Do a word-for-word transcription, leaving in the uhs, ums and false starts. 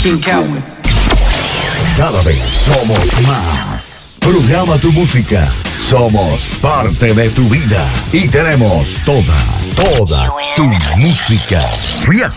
King Calvin. Cada vez somos más. Programa tu música. Somos parte de tu vida y tenemos toda, toda tu música. Yes.